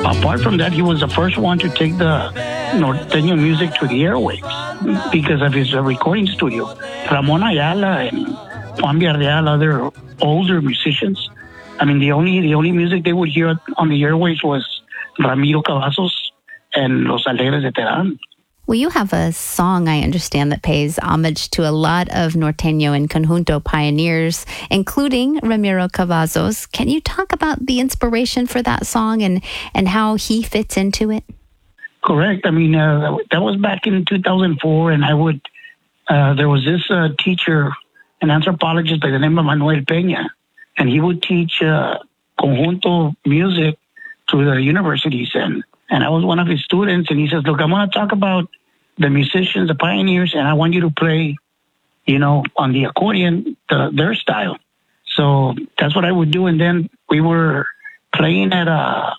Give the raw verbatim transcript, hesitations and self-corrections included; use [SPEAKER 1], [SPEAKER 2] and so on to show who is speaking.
[SPEAKER 1] apart from that, he was the first one to take the norteño music to the airwaves because of his uh, recording studio. Ramon Ayala and Juan Villarreal, other older musicians. I mean, the only the only music they would hear on the airwaves was Ramiro Cavazos and Los Alegres de Terán.
[SPEAKER 2] Well, you have a song, I understand, that pays homage to a lot of norteño and conjunto pioneers, including Ramiro Cavazos. Can you talk about the inspiration for that song and, and how he fits into it?
[SPEAKER 1] Correct. I mean, uh, that was back in two thousand four, and I would, uh, there was this uh, teacher, an anthropologist by the name of Manuel Peña, and he would teach uh, conjunto music to the universities, and, and I was one of his students, and he says, look, I'm going to talk about the musicians, the pioneers, and I want you to play, you know, on the accordion, the, their style. So that's what I would do. And then we were playing at a